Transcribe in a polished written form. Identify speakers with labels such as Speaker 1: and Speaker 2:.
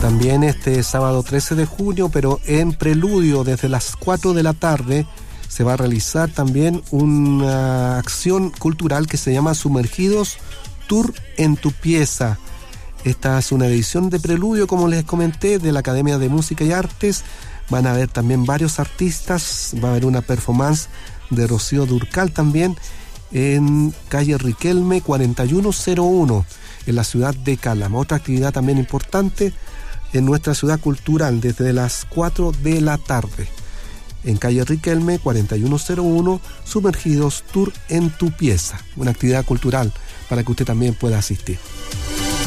Speaker 1: también este sábado 13 de junio, pero en preludio desde las 4 de la tarde, se va a realizar también una acción cultural que se llama Sumergidos Tour en tu Pieza. Esta es una edición de preludio, como les comenté, de la Academia de Música y Artes. Van a haber también varios artistas, va a haber una performance de Rocío Dúrcal también en calle Riquelme 4101, en la ciudad de Calama. Otra actividad también importante en nuestra ciudad cultural desde las 4 de la tarde. En calle Riquelme 4101, Sumergidos Tour en tu Pieza, una actividad cultural para que usted también pueda asistir.